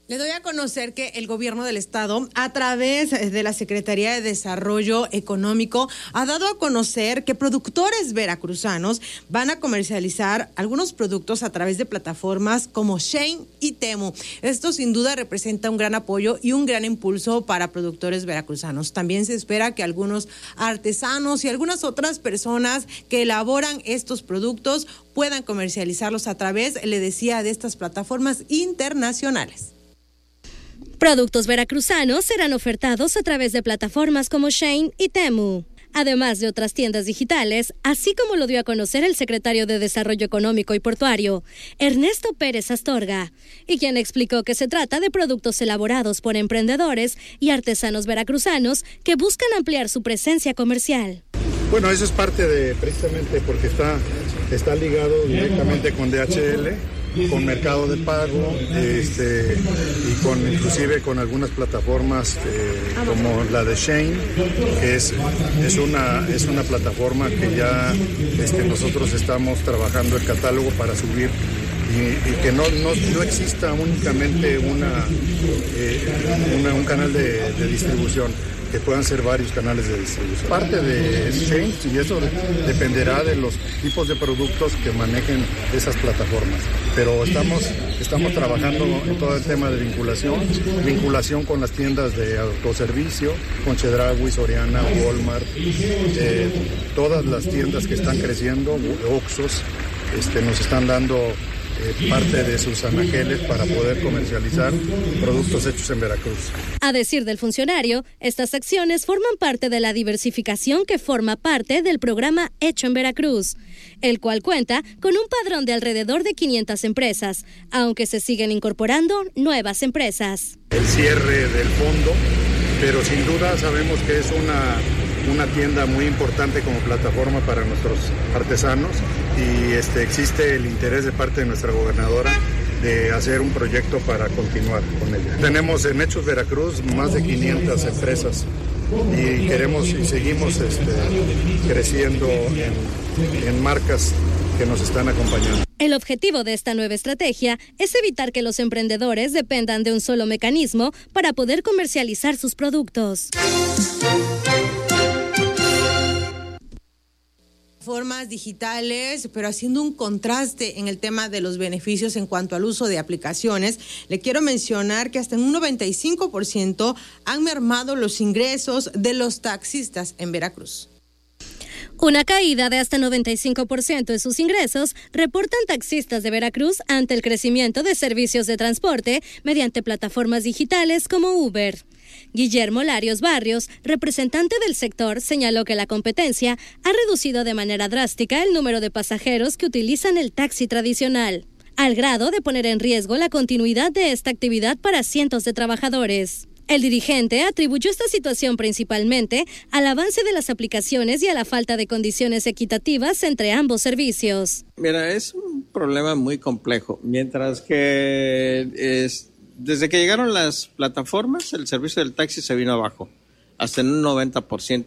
Le doy a conocer que el gobierno del estado, a través de la Secretaría de Desarrollo Económico, ha dado a conocer que productores veracruzanos van a comercializar algunos productos a través de plataformas como Shein y Temu. Esto sin duda representa un gran apoyo y un gran impulso para productores veracruzanos. También se espera que algunos artesanos y algunas otras personas que elaboran estos productos puedan comercializarlos a través, le decía, de estas plataformas internacionales. Productos veracruzanos serán ofertados a través de plataformas como Shein y Temu, además de otras tiendas digitales, así como lo dio a conocer el secretario de Desarrollo Económico y Portuario, Ernesto Pérez Astorga, y quien explicó que se trata de productos elaborados por emprendedores y artesanos veracruzanos que buscan ampliar su presencia comercial. Bueno, eso es parte de, precisamente porque está ligado directamente con DHL, con Mercado de Pago, y inclusive con algunas plataformas como la de Shein, que es una plataforma que ya nosotros estamos trabajando el catálogo para subir y que no exista únicamente un canal de distribución, que puedan ser varios canales de distribución. Parte de Shein, y eso dependerá de los tipos de productos que manejen esas plataformas. Pero estamos trabajando en todo el tema de vinculación con las tiendas de autoservicio, con Chedraui, Soriana, Walmart, todas las tiendas que están creciendo, Oxxos, nos están dando parte de sus anaqueles para poder comercializar productos hechos en Veracruz. A decir del funcionario, estas acciones forman parte de la diversificación que forma parte del programa Hecho en Veracruz, el cual cuenta con un padrón de alrededor de 500 empresas, aunque se siguen incorporando nuevas empresas. El cierre del fondo, pero sin duda sabemos que es una tienda muy importante como plataforma para nuestros artesanos y existe el interés de parte de nuestra gobernadora de hacer un proyecto para continuar con ella. Tenemos en Hechos Veracruz más de 500 empresas y queremos y seguimos creciendo en marcas que nos están acompañando. El objetivo de esta nueva estrategia es evitar que los emprendedores dependan de un solo mecanismo para poder comercializar sus productos. Formas digitales, pero haciendo un contraste en el tema de los beneficios en cuanto al uso de aplicaciones, le quiero mencionar que hasta en un 95% han mermado los ingresos de los taxistas en Veracruz. Una caída de hasta 95% en sus ingresos reportan taxistas de Veracruz ante el crecimiento de servicios de transporte mediante plataformas digitales como Uber. Guillermo Larios Barrios, representante del sector, señaló que la competencia ha reducido de manera drástica el número de pasajeros que utilizan el taxi tradicional, al grado de poner en riesgo la continuidad de esta actividad para cientos de trabajadores. El dirigente atribuyó esta situación principalmente al avance de las aplicaciones y a la falta de condiciones equitativas entre ambos servicios. Mira, es un problema muy complejo. Mientras que desde que llegaron las plataformas, el servicio del taxi se vino abajo, hasta en un 90%,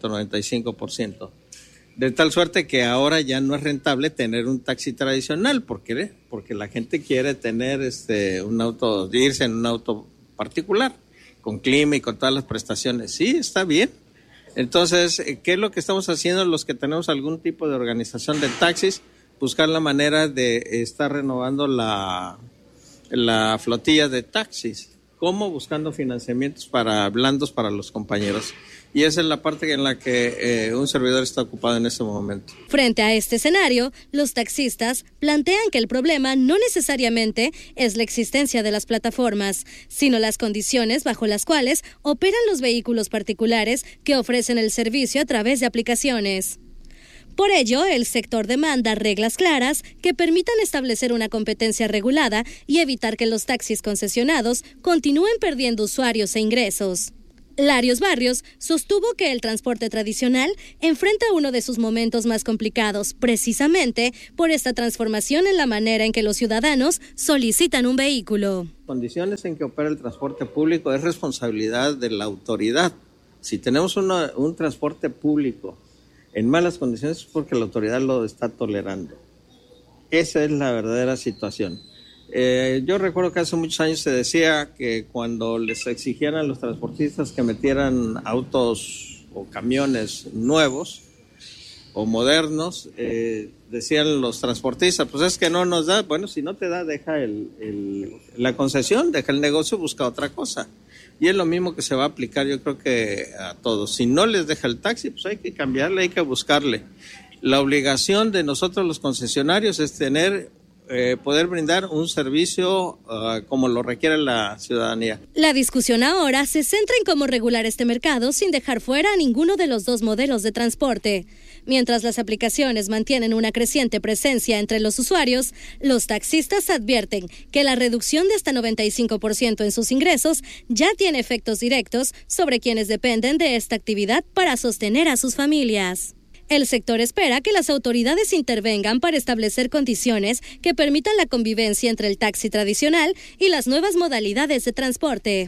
95%. De tal suerte que ahora ya no es rentable tener un taxi tradicional. ¿Por qué? Porque la gente quiere tener un auto, irse en un auto particular, con clima y con todas las prestaciones. Sí, está bien. Entonces, ¿qué es lo que estamos haciendo los que tenemos algún tipo de organización de taxis? Buscar la manera de estar renovando la flotilla de taxis. ¿Cómo? Buscando financiamientos blandos para los compañeros. Y esa es la parte en la que un servidor está ocupado en este momento. Frente a este escenario, los taxistas plantean que el problema no necesariamente es la existencia de las plataformas, sino las condiciones bajo las cuales operan los vehículos particulares que ofrecen el servicio a través de aplicaciones. Por ello, el sector demanda reglas claras que permitan establecer una competencia regulada y evitar que los taxis concesionados continúen perdiendo usuarios e ingresos. Larios Barrios sostuvo que el transporte tradicional enfrenta uno de sus momentos más complicados, precisamente por esta transformación en la manera en que los ciudadanos solicitan un vehículo. Condiciones en que opera el transporte público es responsabilidad de la autoridad. Si tenemos un transporte público en malas condiciones es porque la autoridad lo está tolerando. Esa es la verdadera situación. Yo recuerdo que hace muchos años se decía que cuando les exigían a los transportistas que metieran autos o camiones nuevos o modernos, decían los transportistas, pues es que no nos da. Bueno, si no te da, deja la concesión, deja el negocio, busca otra cosa. Y es lo mismo que se va a aplicar, yo creo que a todos. Si no les deja el taxi, pues hay que cambiarle, hay que buscarle. La obligación de nosotros los concesionarios es poder brindar un servicio como lo requiere la ciudadanía. La discusión ahora se centra en cómo regular este mercado sin dejar fuera a ninguno de los dos modelos de transporte. Mientras las aplicaciones mantienen una creciente presencia entre los usuarios, los taxistas advierten que la reducción de hasta 95% en sus ingresos ya tiene efectos directos sobre quienes dependen de esta actividad para sostener a sus familias. El sector espera que las autoridades intervengan para establecer condiciones que permitan la convivencia entre el taxi tradicional y las nuevas modalidades de transporte.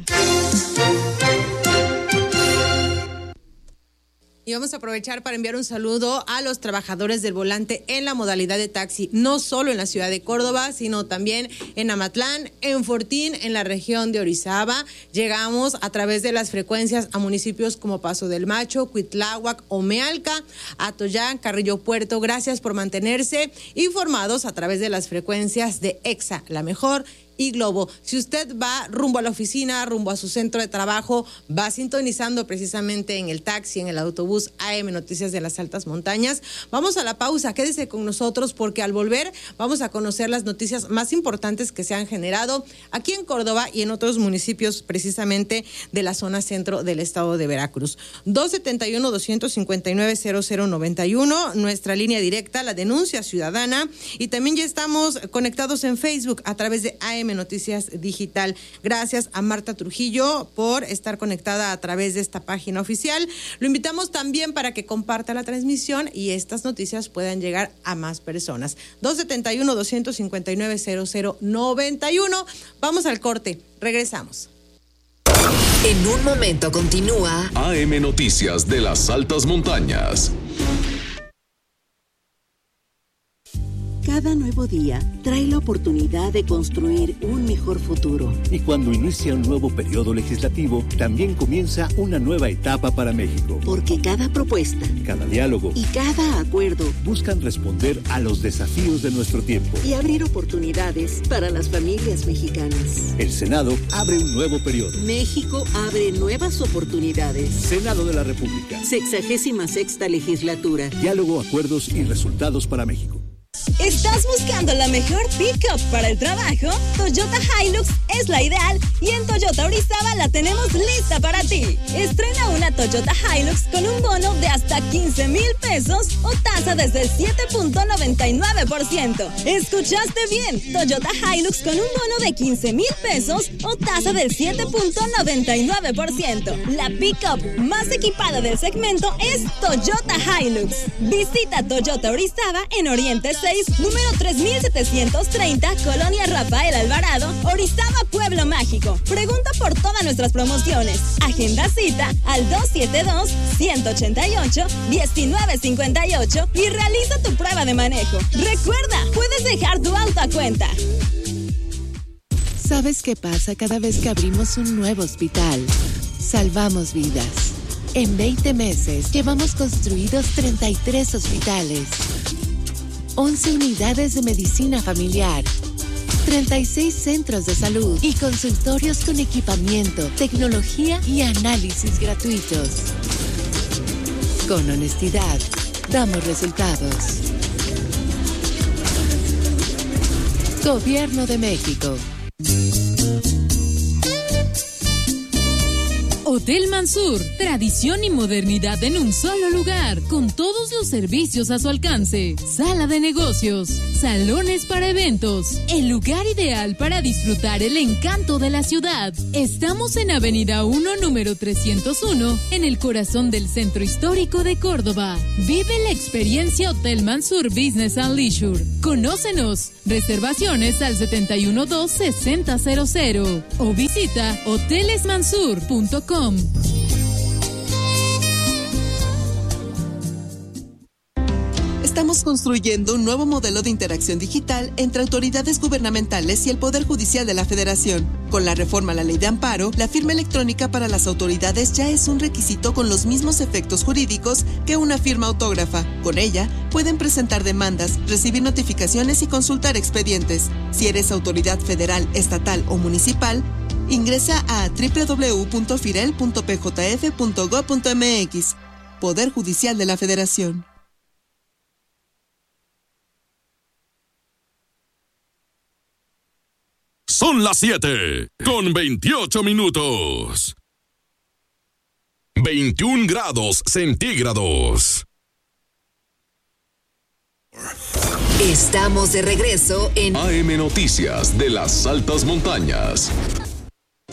Y vamos a aprovechar para enviar un saludo a los trabajadores del volante en la modalidad de taxi, no solo en la ciudad de Córdoba, sino también en Amatlán, en Fortín, en la región de Orizaba. Llegamos a través de las frecuencias a municipios como Paso del Macho, Cuitláhuac, Omealca, Atoyán, Carrillo Puerto. Gracias por mantenerse informados a través de las frecuencias de EXA, la mejor, y Globo. Si usted va rumbo a la oficina, rumbo a su centro de trabajo, va sintonizando precisamente en el taxi, en el autobús AM Noticias de las Altas Montañas. Vamos a la pausa, quédese con nosotros porque al volver vamos a conocer las noticias más importantes que se han generado aquí en Córdoba y en otros municipios precisamente de la zona centro del estado de Veracruz. 271-259-0091, nuestra línea directa, la denuncia ciudadana, y también ya estamos conectados en Facebook a través de AM Noticias Digital. Gracias a Marta Trujillo por estar conectada a través de esta página oficial. Lo invitamos también para que comparta la transmisión y estas noticias puedan llegar a más personas. 271-259-0091. Vamos al corte. Regresamos. En un momento continúa AM Noticias de las Altas Montañas. Cada nuevo día trae la oportunidad de construir un mejor futuro. Y cuando inicia un nuevo periodo legislativo, también comienza una nueva etapa para México. Porque cada propuesta, cada diálogo y cada acuerdo buscan responder a los desafíos de nuestro tiempo y abrir oportunidades para las familias mexicanas. El Senado abre un nuevo periodo. México abre nuevas oportunidades. Senado de la República. 66ª legislatura. Diálogo, acuerdos y resultados para México. ¿Estás buscando la mejor pick-up para el trabajo? Toyota Hilux es la ideal y en Toyota Orizaba la tenemos lista para ti. Estrena una Toyota Hilux con un bono de hasta 15,000 pesos o tasa desde el 7.99%. ¿Escuchaste bien? Toyota Hilux con un bono de 15,000 pesos o tasa del 7.99%. La pick-up más equipada del segmento es Toyota Hilux. Visita Toyota Orizaba en Oriente 6, número 3730, Colonia Rafael Alvarado, Orizaba, Pueblo Mágico. Pregunta por todas nuestras promociones. Agenda cita al 272-188-1958 y realiza tu prueba de manejo. Recuerda, puedes dejar tu auto a cuenta. ¿Sabes qué pasa cada vez que abrimos un nuevo hospital? Salvamos vidas. En 20 meses llevamos construidos 33 hospitales, 11 unidades de medicina familiar, 36 centros de salud y consultorios con equipamiento, tecnología y análisis gratuitos. Con honestidad, damos resultados. Gobierno de México. Hotel Mansur, tradición y modernidad en un solo lugar, con todos los servicios a su alcance. Sala de negocios, salones para eventos, el lugar ideal para disfrutar el encanto de la ciudad. Estamos en Avenida 1, número 301, en el corazón del centro histórico de Córdoba. Vive la experiencia Hotel Mansur Business and Leisure. Conócenos. Reservaciones al 712-6000 o visita hotelesmansur.com. Estamos construyendo un nuevo modelo de interacción digital entre autoridades gubernamentales y el Poder Judicial de la Federación. Con la reforma a la Ley de Amparo, la firma electrónica para las autoridades ya es un requisito con los mismos efectos jurídicos que una firma autógrafa. Con ella, pueden presentar demandas, recibir notificaciones y consultar expedientes. Si eres autoridad federal, estatal o municipal, ingresa a www.firel.pjf.gov.mx. Poder Judicial de la Federación. Son las 7:28. 21 grados centígrados. Estamos de regreso en AM Noticias de las Altas Montañas.